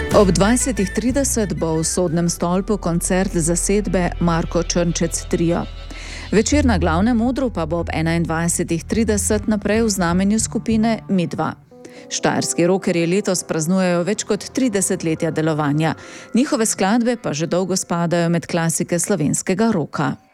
Ob 20:30 bo v Sodnem stolpu koncert zasedbe Marko Črnčec Trio. Večer na Glavnem odru pa bo ob 21:30 naprej v znamenju skupine Midva. Štajerski rockerji letos praznujejo več kot 30 letja delovanja. Njihove skladbe pa že dolgo spadajo med klasike slovenskega roka.